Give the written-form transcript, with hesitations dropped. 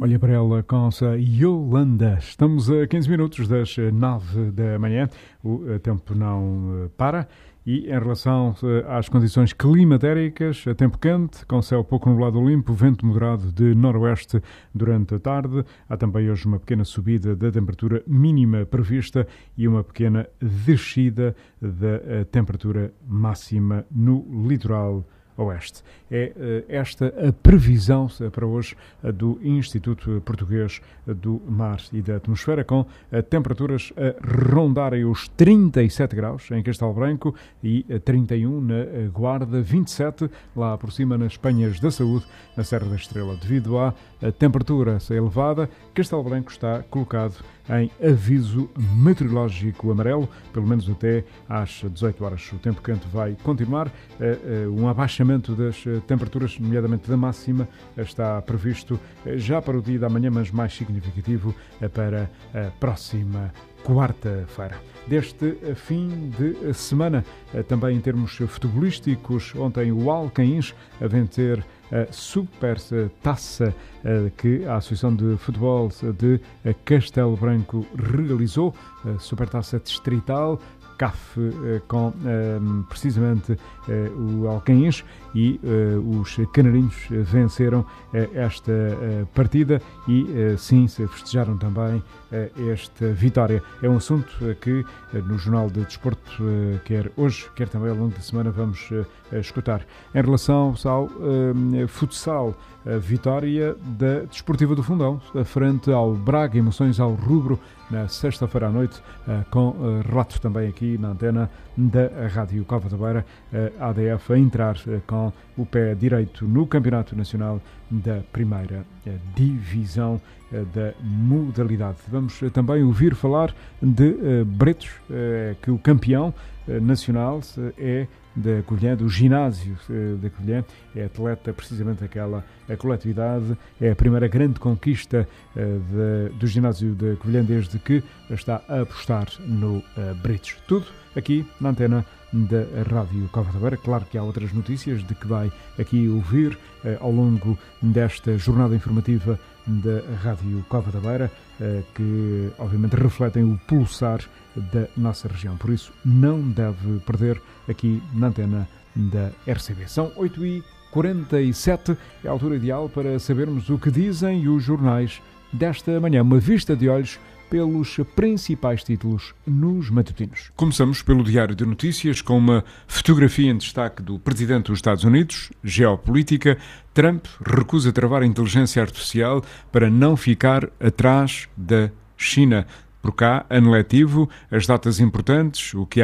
Olha para ela com a Yolanda. Estamos a 15 minutos das 9 da manhã. O tempo não para. E em relação às condições climatéricas, tempo quente, com céu pouco nublado ou limpo, vento moderado de noroeste durante a tarde. Há também hoje uma pequena subida da temperatura mínima prevista e uma pequena descida da temperatura máxima no litoral oeste. É esta a previsão para hoje do Instituto Português do Mar e da Atmosfera, com temperaturas a rondarem os 37 graus em Castelo Branco e 31 na Guarda, 27 lá por cima nas Penhas da Saúde, na Serra da Estrela. Devido à temperatura elevada, Castelo Branco está colocado em aviso meteorológico amarelo, pelo menos até às 18 horas. O tempo quente vai continuar. Um abaixamento das temperaturas, nomeadamente da máxima, está previsto já para o dia da manhã, mas mais significativo para a próxima quarta-feira. Deste fim de semana, também em termos futebolísticos, ontem o Alcaíns a vencer a Super Taça que a Associação de Futebol de Castelo Branco realizou, a Super Taça Distrital, CAF, com precisamente o Alcaíns, e os canarinhos venceram esta partida e sim, se festejaram também esta vitória. É um assunto que no Jornal de Desporto, quer hoje, quer também ao longo da semana, vamos escutar. Em relação ao futsal, a vitória da Desportiva do Fundão, frente ao Braga, emoções ao rubro, na sexta-feira à noite, com relatos também aqui na antena da Rádio Cova da Beira, a ADF a entrar com o pé direito no Campeonato Nacional da Primeira Divisão da modalidade. Vamos também ouvir falar de Bretos, que o campeão nacional é da Covilhã, do ginásio da Covilhã, é atleta precisamente daquela coletividade, é a primeira grande conquista do ginásio da Covilhã desde que está a apostar no Bretos. Tudo aqui na antena da Rádio Cova da Beira. Claro que há outras notícias de que vai aqui ouvir ao longo desta jornada informativa da Rádio Cova da Beira, que obviamente refletem o pulsar da nossa região. Por isso, não deve perder aqui na antena da RCB. São 8h47, é a altura ideal para sabermos o que dizem os jornais desta manhã. Uma vista de olhos pelos principais títulos nos matutinos. Começamos pelo Diário de Notícias, com uma fotografia em destaque do Presidente dos Estados Unidos. Geopolítica: Trump recusa travar a inteligência artificial para não ficar atrás da China. Por cá, ano letivo, as datas importantes, o que